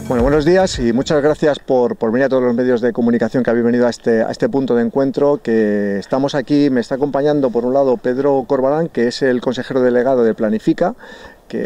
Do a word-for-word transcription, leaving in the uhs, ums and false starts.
Bueno, buenos días y muchas gracias por, por venir a todos los medios de comunicación que habéis venido a este, a este punto de encuentro. Que estamos aquí, me está acompañando por un lado Pedro Corbalán, que es el consejero delegado de Planifica,